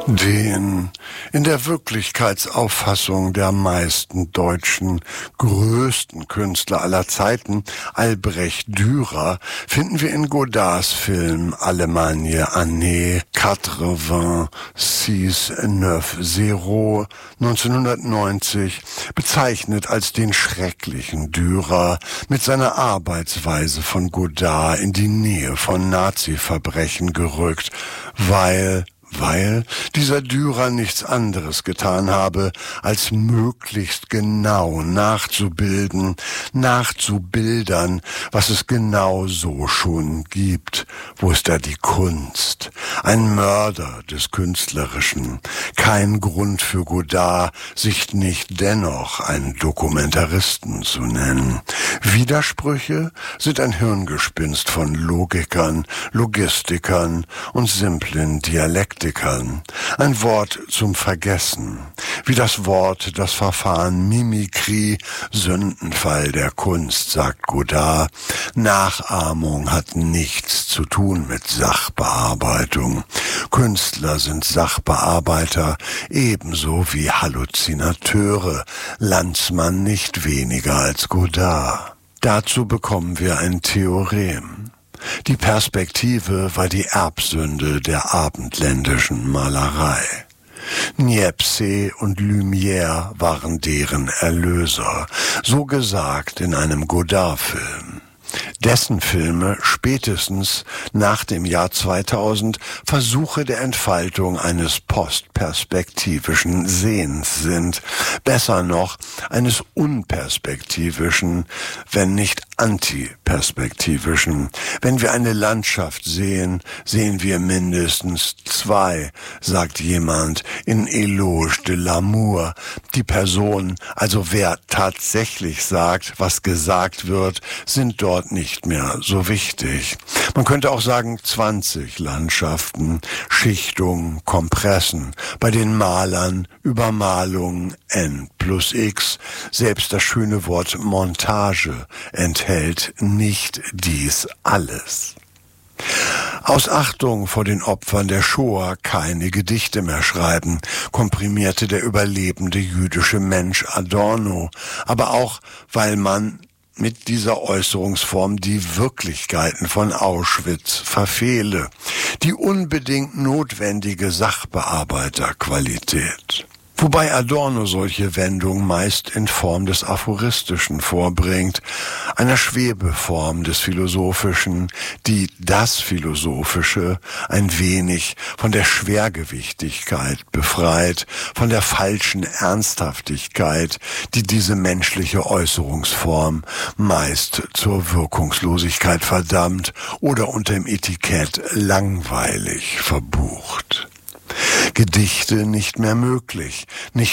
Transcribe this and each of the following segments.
Den in der Wirklichkeitsauffassung der meisten deutschen größten Künstler aller Zeiten, Albrecht Dürer, finden wir in Godards Film Allemagne Année 8690 1990 bezeichnet als den schrecklichen Dürer mit seiner Arbeitsweise von Godard in die Nähe von Nazi-Verbrechen gerückt, weil dieser Dürer nichts anderes getan habe, als möglichst genau nachzubildern, was es genau so schon gibt. Wo ist da die Kunst? Ein Mörder des Künstlerischen. Kein Grund für Godard, sich nicht dennoch einen Dokumentaristen zu nennen. Widersprüche sind ein Hirngespinst von Logikern, Logistikern und simplen Dialektikern. Ein Wort zum Vergessen. Wie das Wort, das Verfahren Mimikrie, Sündenfall der Kunst, sagt Godard. Nachahmung hat nichts zu tun mit Sachbearbeitung. Künstler sind Sachbearbeiter, ebenso wie Halluzinateure. Landsmann nicht weniger als Godard. Dazu bekommen wir ein Theorem. Die Perspektive war die Erbsünde der abendländischen Malerei. Niepce und Lumière waren deren Erlöser, so gesagt in einem Godard-Film. Dessen Filme spätestens nach dem Jahr 2000 Versuche der Entfaltung eines postperspektivischen Sehens sind, besser noch eines unperspektivischen, wenn nicht antiperspektivischen. Wenn wir eine Landschaft sehen, sehen wir mindestens zwei, sagt jemand in Éloge de l'amour. Die Person, also wer tatsächlich sagt, was gesagt wird, sind dort nicht mehr so wichtig. Man könnte auch sagen 20 Landschaften, Schichtungen, Kompressen, bei den Malern Übermalung N+X. Selbst das schöne Wort Montage enthält nicht dies alles. Aus Achtung vor den Opfern der Shoah keine Gedichte mehr schreiben, komprimierte der überlebende jüdische Mensch Adorno, aber auch, weil man mit dieser Äußerungsform die Wirklichkeiten von Auschwitz verfehle, die unbedingt notwendige Sachbearbeiterqualität. Wobei Adorno solche Wendungen meist in Form des Aphoristischen vorbringt, einer Schwebeform des Philosophischen, die das Philosophische ein wenig von der Schwergewichtigkeit befreit, von der falschen Ernsthaftigkeit, die diese menschliche Äußerungsform meist zur Wirkungslosigkeit verdammt oder unter dem Etikett langweilig verbucht. Gedichte nicht mehr möglich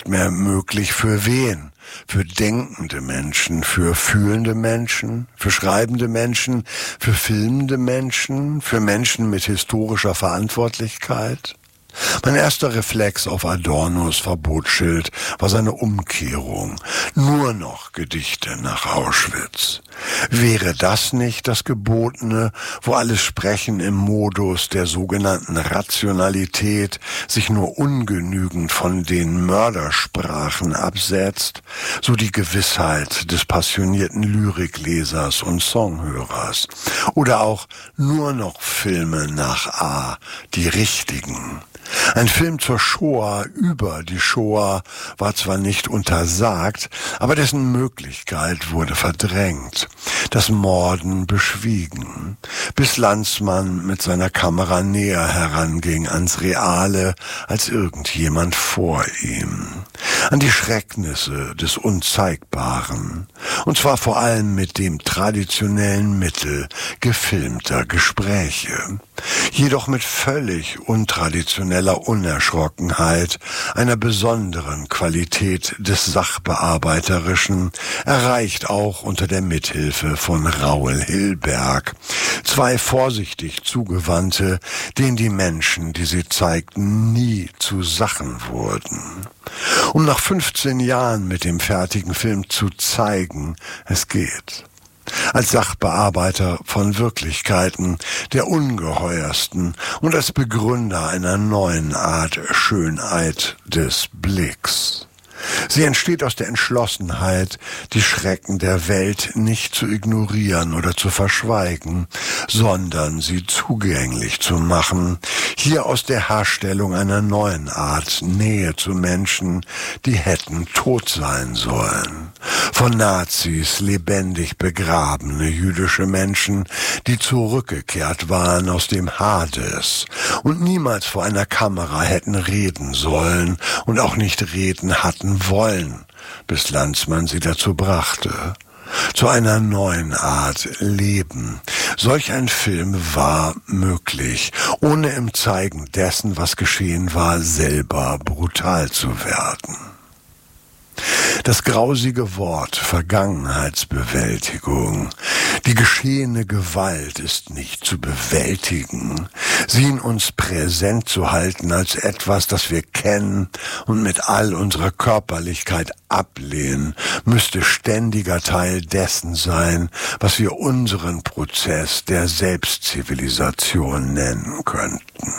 für wen? Für denkende Menschen, für fühlende Menschen, für schreibende Menschen, für filmende Menschen, für Menschen mit historischer Verantwortlichkeit? Mein erster Reflex auf Adornos Verbotsschild war seine Umkehrung. Nur noch Gedichte nach Auschwitz. Wäre das nicht das Gebotene, wo alles Sprechen im Modus der sogenannten Rationalität sich nur ungenügend von den Mördersprachen absetzt, so die Gewissheit des passionierten Lyriklesers und Songhörers? Oder auch nur noch Filme nach A, die richtigen? Ein Film zur Shoah über die Shoah war zwar nicht untersagt, aber dessen Möglichkeit wurde verdrängt, das Morden beschwiegen, bis Landsmann mit seiner Kamera näher heranging ans Reale als irgendjemand vor ihm, an die Schrecknisse des Unzeigbaren, und zwar vor allem mit dem traditionellen Mittel gefilmter Gespräche, jedoch mit völlig untraditioneller Unerschrockenheit, einer besonderen Qualität des Sachbearbeiterischen, erreicht auch unter der Mithilfe von Raoul Hilberg. Zwei vorsichtig Zugewandte, denen die Menschen, die sie zeigten, nie zu Sachen wurden. Um nach 15 Jahren mit dem fertigen Film zu zeigen, es geht. als Sachbearbeiter von Wirklichkeiten der ungeheuersten und als Begründer einer neuen Art Schönheit des Blicks. Sie entsteht aus der Entschlossenheit, die Schrecken der Welt nicht zu ignorieren oder zu verschweigen, sondern sie zugänglich zu machen, hier aus der Herstellung einer neuen Art Nähe zu Menschen, die hätten tot sein sollen. Von Nazis lebendig begrabene jüdische Menschen, die zurückgekehrt waren aus dem Hades und niemals vor einer Kamera hätten reden sollen und auch nicht reden hatten wollen, bis Lanzmann sie dazu brachte. Zu einer neuen Art Leben. Solch ein Film war möglich, ohne im Zeigen dessen, was geschehen war, selber brutal zu werden. Das grausige Wort Vergangenheitsbewältigung. Die geschehene Gewalt ist nicht zu bewältigen, sie in uns präsent zu halten als etwas, das wir kennen und mit all unserer Körperlichkeit ablehnen, müsste ständiger Teil dessen sein, was wir unseren Prozess der Selbstzivilisation nennen könnten.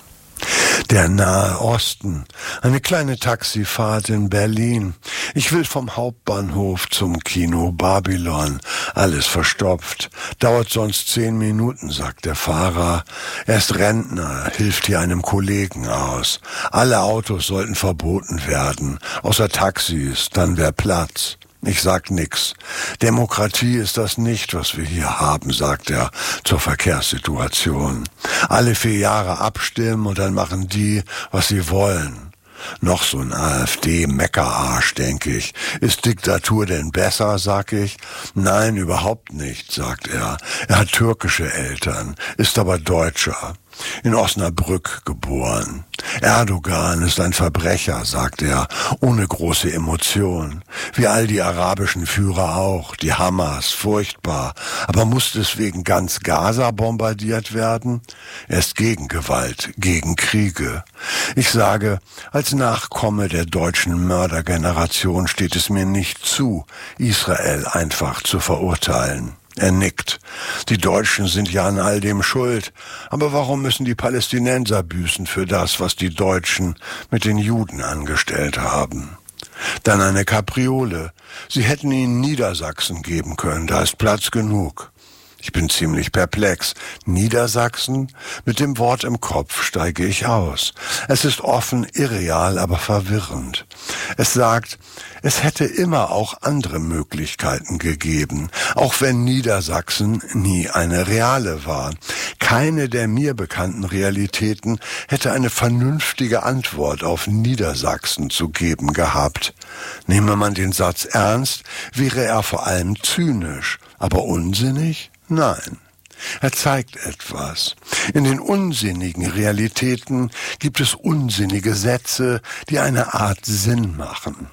Der Nahe Osten, eine kleine Taxifahrt in Berlin. Ich will vom Hauptbahnhof zum Kino Babylon. Alles verstopft. Dauert sonst 10 Minuten, sagt der Fahrer. Er ist Rentner, hilft hier einem Kollegen aus. Alle Autos sollten verboten werden, außer Taxis, dann wär Platz. Ich sag nix. Demokratie ist das nicht, was wir hier haben, sagt er zur Verkehrssituation. Alle 4 Jahre abstimmen und dann machen die, was sie wollen. Noch so ein AfD-Meckerarsch, denke ich. Ist Diktatur denn besser, sag ich? Nein, überhaupt nicht, sagt er. Er hat türkische Eltern, ist aber Deutscher. In Osnabrück geboren. Erdogan ist ein Verbrecher, sagt er, ohne große Emotion. Wie all die arabischen Führer auch, die Hamas, furchtbar. Aber muss deswegen ganz Gaza bombardiert werden? Er ist gegen Gewalt, gegen Kriege. Ich sage, als Nachkomme der deutschen Mördergeneration steht es mir nicht zu, Israel einfach zu verurteilen. Er nickt. Die Deutschen sind ja an all dem schuld. Aber warum müssen die Palästinenser büßen für das, was die Deutschen mit den Juden angestellt haben? Dann eine Kapriole. Sie hätten ihnen Niedersachsen geben können, da ist Platz genug. Ich bin ziemlich perplex. Niedersachsen? Mit dem Wort im Kopf steige ich aus. Es ist offen, irreal, aber verwirrend. Es sagt, es hätte immer auch andere Möglichkeiten gegeben, auch wenn Niedersachsen nie eine reale war. Keine der mir bekannten Realitäten hätte eine vernünftige Antwort auf Niedersachsen zu geben gehabt. Nehme man den Satz ernst, wäre er vor allem zynisch, aber unsinnig? Nein. Er zeigt etwas. In den unsinnigen Realitäten gibt es unsinnige Sätze, die eine Art Sinn machen.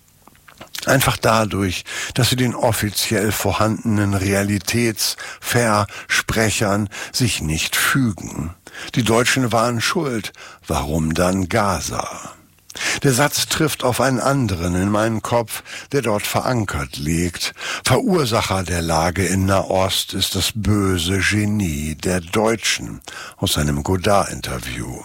Einfach dadurch, dass sie den offiziell vorhandenen Realitätsversprechern sich nicht fügen. Die Deutschen waren schuld. Warum dann Gaza? Der Satz trifft auf einen anderen in meinen Kopf, der dort verankert liegt. Verursacher der Lage in Nahost ist das böse Genie der Deutschen aus einem Godard-Interview.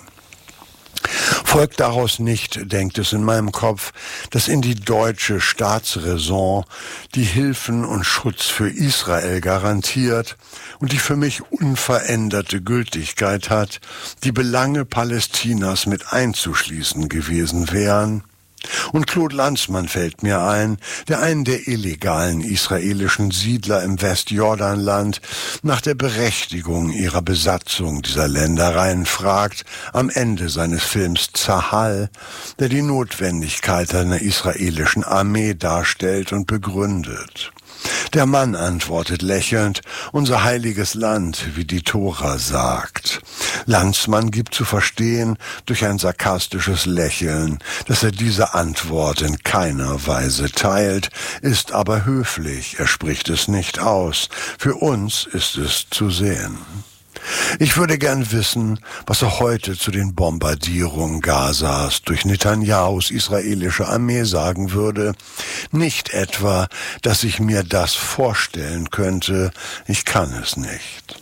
Folgt daraus nicht, denkt es in meinem Kopf, dass in die deutsche Staatsräson die Hilfen und Schutz für Israel garantiert und die für mich unveränderte Gültigkeit hat, die Belange Palästinas mit einzuschließen gewesen wären? Und Claude Lanzmann fällt mir ein, der einen der illegalen israelischen Siedler im Westjordanland nach der Berechtigung ihrer Besatzung dieser Ländereien fragt, am Ende seines Films Zahal, der die Notwendigkeit einer israelischen Armee darstellt und begründet. Der Mann antwortet lächelnd, unser heiliges Land, wie die Tora sagt. Lanzmann gibt zu verstehen, durch ein sarkastisches Lächeln, dass er diese Antwort in keiner Weise teilt, ist aber höflich, er spricht es nicht aus. Für uns ist es zu sehen. Ich würde gern wissen, was er heute zu den Bombardierungen Gazas durch Netanyahus israelische Armee sagen würde. Nicht etwa, dass ich mir das vorstellen könnte, ich kann es nicht.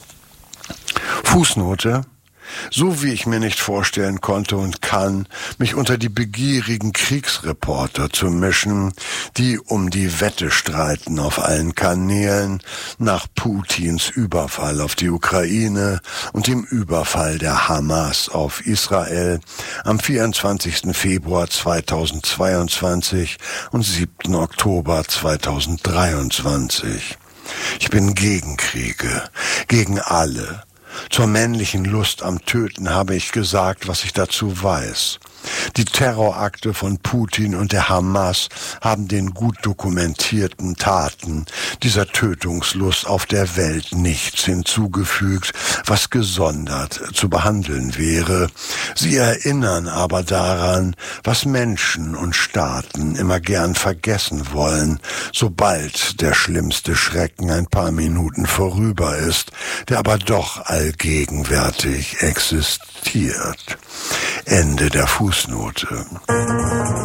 Fußnote: So wie ich mir nicht vorstellen konnte und kann, mich unter die begierigen Kriegsreporter zu mischen, die um die Wette streiten auf allen Kanälen nach Putins Überfall auf die Ukraine und dem Überfall der Hamas auf Israel am 24. Februar 2022 und 7. Oktober 2023. Ich bin gegen Kriege, gegen alle. Zur männlichen Lust am Töten habe ich gesagt, was ich dazu weiß. Die Terrorakte von Putin und der Hamas haben den gut dokumentierten Taten dieser Tötungslust auf der Welt nichts hinzugefügt, was gesondert zu behandeln wäre. Sie erinnern aber daran, was Menschen und Staaten immer gern vergessen wollen, sobald der schlimmste Schrecken ein paar Minuten vorüber ist, der aber doch allgegenwärtig existiert. Ende der Fußnote.